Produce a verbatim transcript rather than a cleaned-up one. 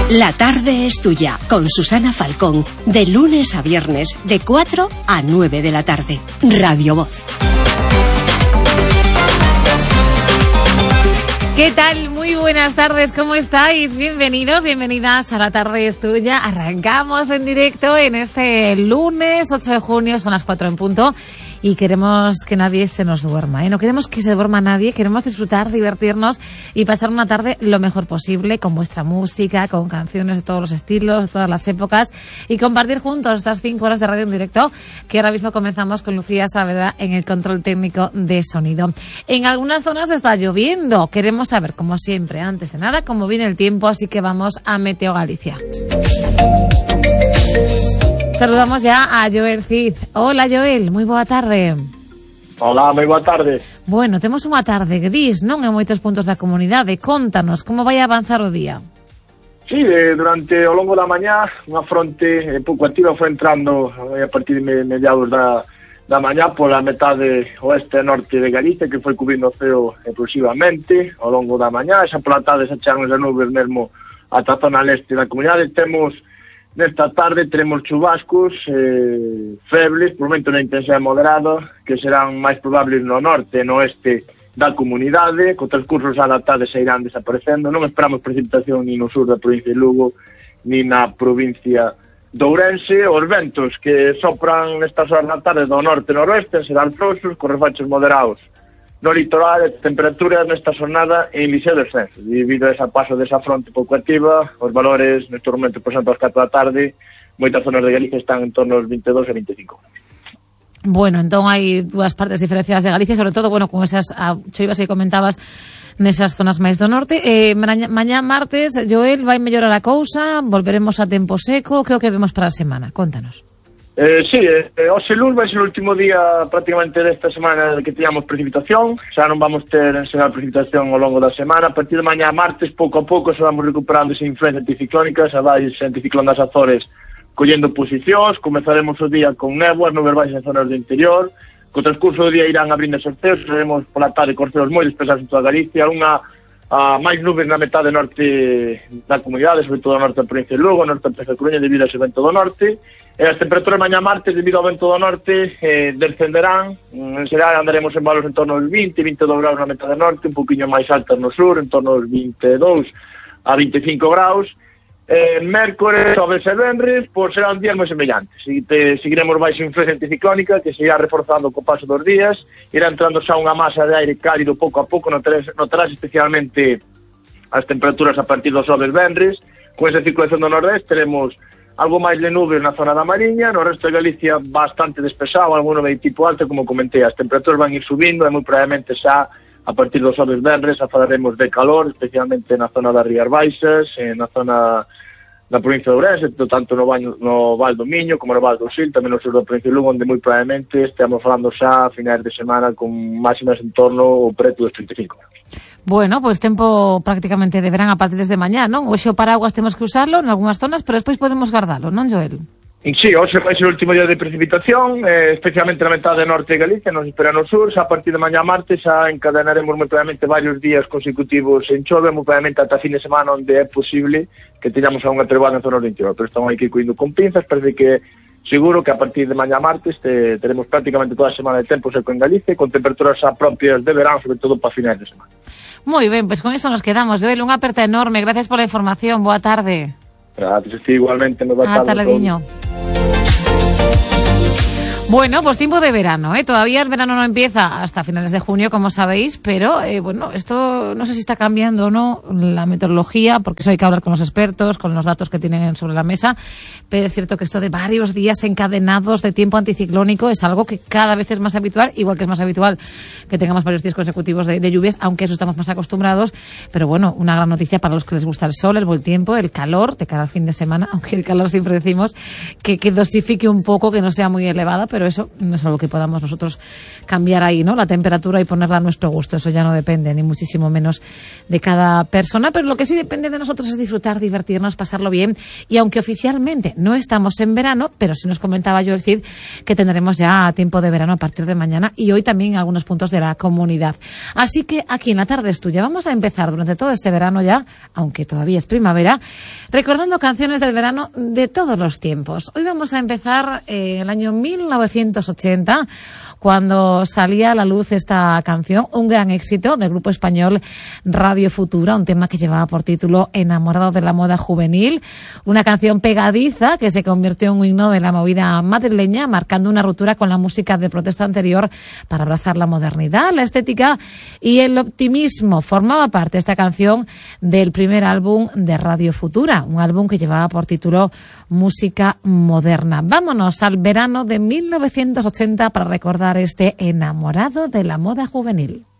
La tarde es tuya, con Susana Falcón, de lunes a viernes, de cuatro a nueve de la tarde. Radio Voz. ¿Qué tal? Muy buenas tardes, ¿cómo estáis? Bienvenidos, bienvenidas a La tarde es tuya. Arrancamos en directo en este lunes ocho de junio, son las cuatro en punto. Y queremos que nadie se nos duerma, ¿eh? No queremos que se duerma nadie, queremos disfrutar, divertirnos y pasar una tarde lo mejor posible con vuestra música, con canciones de todos los estilos, de todas las épocas y compartir juntos estas cinco horas de radio en directo que ahora mismo comenzamos con Lucía Saavedra en el control técnico de sonido. En algunas zonas está lloviendo, queremos saber, como siempre, antes de nada, cómo viene el tiempo, así que vamos a Meteo Galicia. Saludamos ya a Joel Cid. Hola, Joel, moi boa tarde. Hola, moi boa tarde. Bueno, temos unha tarde gris, non, en moitos puntos da comunidade. Contanos, como vai avanzar o día? Sí, eh, durante o longo da mañá, unha fronte eh, pouco activa foi entrando eh, a partir de mediados da, da mañá pola metade oeste e norte de Galicia, que foi cubrindo o ceo exclusivamente ao longo da mañá. Esa pola tarde se chegan as nubes mesmo ata a zona leste da comunidade. Temos nesta tarde teremos chubascos eh, febles, por momento na intensidade moderada, que serán máis probables no norte e no oeste da comunidade. Co transcurso xa da tarde se irán desaparecendo. Non esperamos precipitación ni no sur da provincia de Lugo ni na provincia de Ourense. Os ventos que sopran nestas horas da tarde do norte e noroeste serán frouxos, con refachos moderados no litoral, e temperaturas nesta jornada en lixeiro descenso. Debido a ese paso desa fronte pouco activa, os valores neste momento, por exemplo, ás catro da tarde, moitas zonas de Galicia están en torno aos veintidós e veinticinco. Bueno, entón hai dúas partes diferenciadas de Galicia, sobre todo, bueno, con esas ah, choivas que comentabas nesas zonas máis do norte. Eh, mañá, mañá martes, Joel, vai mellorar a cousa, volveremos a tempo seco, que é o que vemos para a semana? Contanos. Eh, sí, eh, hoxe luns vai ser o último día prácticamente desta semana que teñamos precipitación. Xa non vamos ter enseñar precipitación ao longo da semana. A partir de mañá martes, pouco a pouco, se vamos recuperando esa influencia anticiclónica, xa vai ese anticiclón das Azores collendo posicións. Comezaremos o día con néboas, nubes baixas en zonas do interior. Co transcurso do día irán abrindo os ceos, teremos pola tarde corceos moi dispersados en toda Galicia, unha a máis nubes na metade norte da comunidade, sobre todo no norte da provincia de Lugo, no norte da provincia de Coruña, debido a ese vento do norte. E as temperaturas mañá martes, debido ao vento do norte, eh, descenderán. En xeral andaremos en valores en torno aos vinte, veintidós graus na metade norte, un poquinho máis altas no sur, en torno aos veintidós a veinticinco graus. Eh, mércores, xoves e venres, pois serán días moi semellantes. E te, seguiremos baixo influencia anticiclónica, que se irá reforzando co paso dos días. Irá entrando xa unha masa de aire cálido pouco a pouco, notarás, notarás especialmente as temperaturas a partir dos xoves venres. Con esa circulación do nordeste teremos algo máis de nubes na zona da Mariña, no resto de Galicia bastante despexado, alguno de tipo alto, como comentei. As temperaturas van ir subindo e moi probablemente xa a partir dos xoves venres falaremos de calor, especialmente na zona das Rías Baixas, na zona da provincia de Ourense, tanto no, baño, no Val do Miño como no Val do Sil, tamén no sur da provincia de Lugo, onde moi probablemente estamos falando xa a finais de semana con máximas en torno ao preto dos trinta e cinco graus. Bueno, pois pues tempo prácticamente de verán a partir de mañá, non? Hoxe o paraguas temos que usarlo en algunhas zonas, pero despois podemos guardalo, non, Joel? Sí, hoxe vai ser o último día de precipitación, eh, especialmente na metade norte de Galicia, nos espera no sur. Xa a partir de mañá martes xa encadenaremos moi probablemente varios días consecutivos en chove, moi probablemente ata fin de semana, onde é posible que teñamos unha trebada en zonas do interior, pero estamos aquí coindo con pinzas. Parece que seguro que a partir de mañá martes te, teremos prácticamente toda a semana de tempo seco en Galicia, con temperaturas xa propias de verán, sobre todo para finais de semana. Moi ben, pois pues con eso nos quedamos. Joel, unha aperta enorme, gracias pola información, boa tarde. Gracias, sí, igualmente. Me va a Hasta luego. Bueno, pues tiempo de verano, ¿eh? Todavía el verano no empieza hasta finales de junio, como sabéis, pero eh, bueno, esto no sé si está cambiando o no la meteorología, porque eso hay que hablar con los expertos, con los datos que tienen sobre la mesa, pero es cierto que esto de varios días encadenados de tiempo anticiclónico es algo que cada vez es más habitual, igual que es más habitual que tengamos varios días consecutivos de, de lluvias, aunque eso estamos más acostumbrados, pero bueno, una gran noticia para los que les gusta el sol, el buen tiempo, el calor de cara al fin de semana, aunque el calor siempre decimos que, que dosifique un poco, que no sea muy elevada, pero pero eso no es algo que podamos nosotros cambiar ahí, ¿no? La temperatura y ponerla a nuestro gusto, eso ya no depende, ni muchísimo menos de cada persona, pero lo que sí depende de nosotros es disfrutar, divertirnos, pasarlo bien, y aunque oficialmente no estamos en verano, pero sí nos comentaba Joel Cid que tendremos ya tiempo de verano a partir de mañana y hoy también en algunos puntos de la comunidad. Así que aquí en La Tarde es Tuya vamos a empezar durante todo este verano ya, aunque todavía es primavera, recordando canciones del verano de todos los tiempos. Hoy vamos a empezar eh, en el año mil novecientos ochenta, cuando salía a la luz esta canción, un gran éxito del grupo español Radio Futura, un tema que llevaba por título Enamorado de la moda juvenil, una canción pegadiza que se convirtió en un himno de la movida madrileña, marcando una ruptura con la música de protesta anterior para abrazar la modernidad, la estética y el optimismo. Formaba parte esta canción del primer álbum de Radio Futura, un álbum que llevaba por título Música Moderna. Vámonos al verano de mil novecientos ochenta para recordar este Enamorado de la moda juvenil.